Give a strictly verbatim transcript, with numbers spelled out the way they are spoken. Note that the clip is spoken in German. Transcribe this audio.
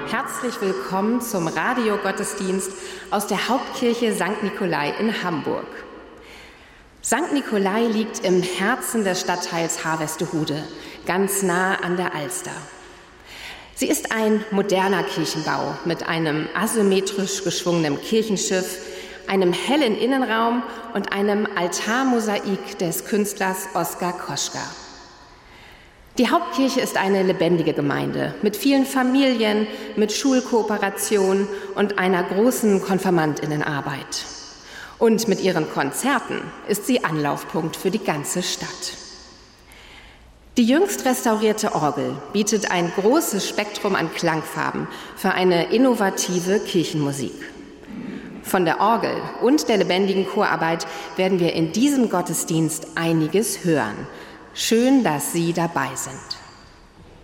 Herzlich willkommen zum Radiogottesdienst aus der Hauptkirche Sankt Nikolai in Hamburg. Sankt Nikolai liegt im Herzen des Stadtteils Harvestehude, ganz nah an der Alster. Sie ist ein moderner Kirchenbau mit einem asymmetrisch geschwungenen Kirchenschiff, einem hellen Innenraum und einem Altarmosaik des Künstlers Oskar Koschka. Die Hauptkirche ist eine lebendige Gemeinde mit vielen Familien, mit Schulkooperation und einer großen Konfirmandinnenarbeit. Und mit ihren Konzerten ist sie Anlaufpunkt für die ganze Stadt. Die jüngst restaurierte Orgel bietet ein großes Spektrum an Klangfarben für eine innovative Kirchenmusik. Von der Orgel und der lebendigen Chorarbeit werden wir in diesem Gottesdienst einiges hören. Schön, dass Sie dabei sind.